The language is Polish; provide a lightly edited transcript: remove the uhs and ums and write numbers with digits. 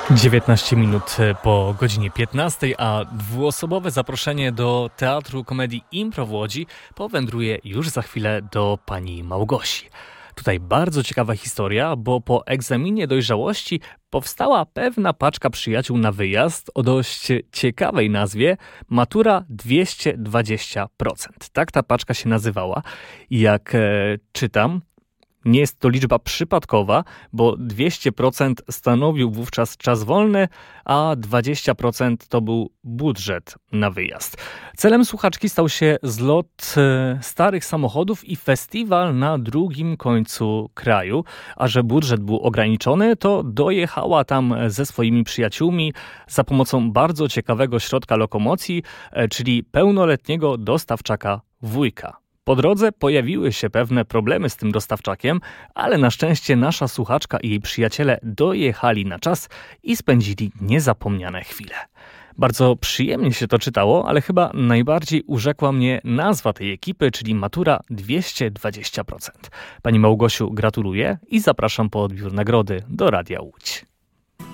19 minut po godzinie 15, a dwuosobowe zaproszenie do Teatru Komedii Impro w Łodzi powędruje już za chwilę do pani Małgosi. Tutaj bardzo ciekawa historia, bo po egzaminie dojrzałości powstała pewna paczka przyjaciół na wyjazd o dość ciekawej nazwie Matura 220%. Tak ta paczka się nazywała. Jak czytam, nie jest to liczba przypadkowa, bo 200% stanowił wówczas czas wolny, a 20% to był budżet na wyjazd. Celem słuchaczki stał się zlot starych samochodów i festiwal na drugim końcu kraju. A że budżet był ograniczony, to dojechała tam ze swoimi przyjaciółmi za pomocą bardzo ciekawego środka lokomocji, czyli pełnoletniego dostawczaka wujka. Po drodze pojawiły się pewne problemy z tym dostawczakiem, ale na szczęście nasza słuchaczka i jej przyjaciele dojechali na czas i spędzili niezapomniane chwile. Bardzo przyjemnie się to czytało, ale chyba najbardziej urzekła mnie nazwa tej ekipy, czyli Matura 220%. Pani Małgosiu, gratuluję i zapraszam po odbiór nagrody do Radia Łódź.